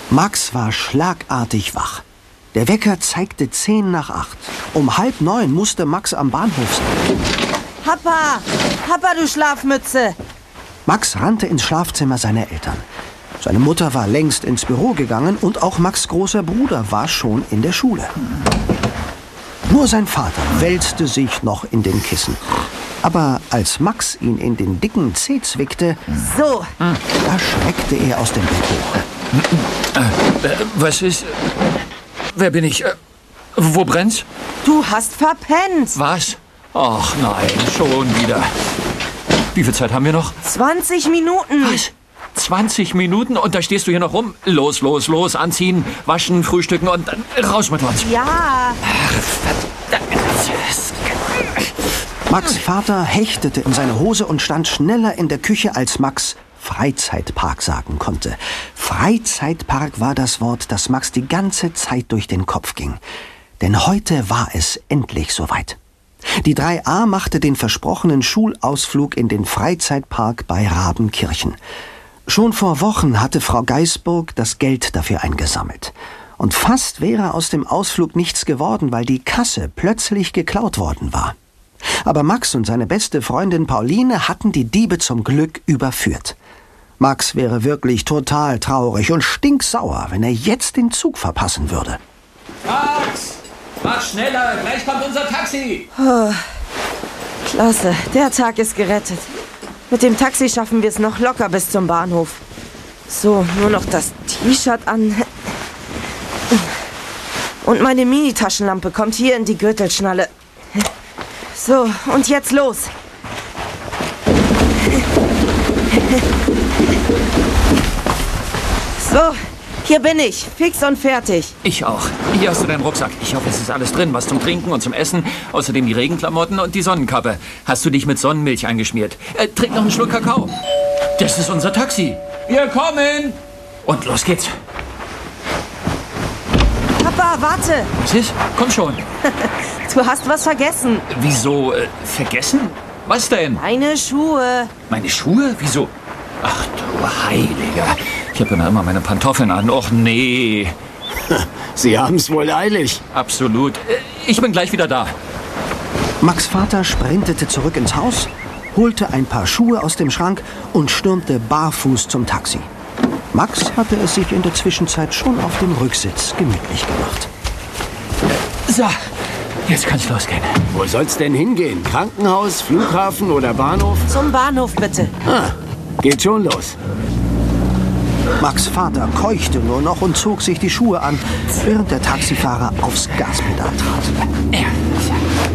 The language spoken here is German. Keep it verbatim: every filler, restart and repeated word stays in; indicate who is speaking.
Speaker 1: Max war schlagartig wach. Der Wecker zeigte zehn nach acht. Um halb neun musste Max am Bahnhof sein.
Speaker 2: Papa! Papa, du Schlafmütze!
Speaker 1: Max rannte ins Schlafzimmer seiner Eltern. Seine Mutter war längst ins Büro gegangen und auch Max' großer Bruder war schon in der Schule. Nur sein Vater wälzte sich noch in den Kissen. Aber als Max ihn in den dicken Zeh zwickte,
Speaker 2: so,
Speaker 1: da schreckte er aus dem Bett hoch.
Speaker 3: Äh, äh, was ist... Wer bin ich? Äh, wo brennt's?
Speaker 2: Du hast verpennt.
Speaker 3: Was? Ach nein, schon wieder. Wie viel Zeit haben wir noch?
Speaker 2: zwanzig Minuten.
Speaker 3: Was? zwanzig Minuten und da stehst du hier noch rum? Los, los, los, anziehen, waschen, frühstücken und dann raus mit uns.
Speaker 2: Ja.
Speaker 3: Ach, verdammt.
Speaker 1: Max' Vater hechtete in seine Hose und stand schneller in der Küche, als Max Freizeitpark sagen konnte. Freizeitpark war das Wort, das Max die ganze Zeit durch den Kopf ging. Denn heute war es endlich soweit. Die drei a machte den versprochenen Schulausflug in den Freizeitpark bei Rabenkirchen. Schon vor Wochen hatte Frau Geisburg das Geld dafür eingesammelt. Und fast wäre aus dem Ausflug nichts geworden, weil die Kasse plötzlich geklaut worden war. Aber Max und seine beste Freundin Pauline hatten die Diebe zum Glück überführt. Max wäre wirklich total traurig und stinksauer, wenn er jetzt den Zug verpassen würde.
Speaker 3: Max! Mach schneller, gleich kommt unser Taxi!
Speaker 2: Oh, klasse, der Tag ist gerettet. Mit dem Taxi schaffen wir es noch locker bis zum Bahnhof. So, nur noch das T-Shirt an. Und meine Mini-Taschenlampe kommt hier in die Gürtelschnalle. So, und jetzt los. So, hier bin ich. Fix und fertig.
Speaker 3: Ich auch. Hier hast du deinen Rucksack. Ich hoffe, es ist alles drin. Was zum Trinken und zum Essen. Außerdem die Regenklamotten und die Sonnenkappe. Hast du dich mit Sonnenmilch eingeschmiert? Äh, trink noch einen Schluck Kakao. Das ist unser Taxi. Wir kommen. Und los geht's.
Speaker 2: Papa, warte.
Speaker 3: Was ist? Komm schon.
Speaker 2: Du hast was vergessen.
Speaker 3: Wieso? Äh, vergessen? Was denn?
Speaker 2: Meine Schuhe.
Speaker 3: Meine Schuhe? Wieso? Ach du Heiliger. Ich habe ja immer meine Pantoffeln an. Och nee.
Speaker 4: Sie haben's wohl eilig.
Speaker 3: Absolut. Ich bin gleich wieder da.
Speaker 1: Max' Vater sprintete zurück ins Haus, holte ein paar Schuhe aus dem Schrank und stürmte barfuß zum Taxi. Max hatte es sich in der Zwischenzeit schon auf dem Rücksitz gemütlich gemacht.
Speaker 3: So, jetzt kann's losgehen.
Speaker 4: Wo soll's denn hingehen? Krankenhaus, Flughafen oder Bahnhof?
Speaker 2: Zum Bahnhof, bitte.
Speaker 4: Ah, geht schon los.
Speaker 1: Max' Vater keuchte nur noch und zog sich die Schuhe an, während der Taxifahrer aufs Gaspedal trat.
Speaker 3: Ja.